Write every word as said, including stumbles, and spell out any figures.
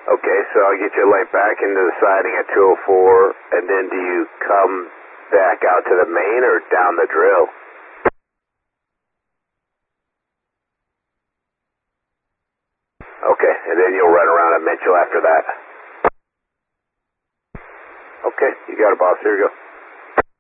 Okay, so I'll get you light back into the siding at two oh four, and then do you come back out to the main or down the drill? Okay, and then you'll run around at Mitchell after that. Okay, you got it, boss. Here you go.